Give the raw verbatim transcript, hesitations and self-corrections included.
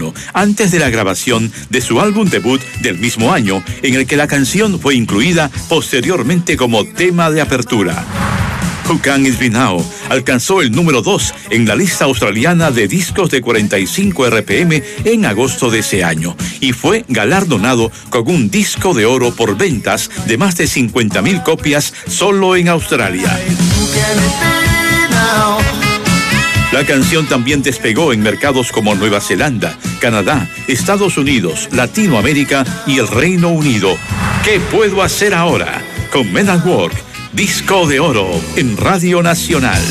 uno, antes de la grabación de su álbum debut del mismo año, en el que la canción fue incluida posteriormente como tema de apertura. Who Can It Be Now alcanzó el número dos en la lista australiana de discos de cuarenta y cinco R P M en agosto de ese año y fue galardonado con un disco de oro por ventas de más de cincuenta mil copias solo en Australia. La canción también despegó en mercados como Nueva Zelanda, Canadá, Estados Unidos, Latinoamérica y el Reino Unido. ¿Qué puedo hacer ahora? Con Men at Work, disco de oro en Radio Nacional.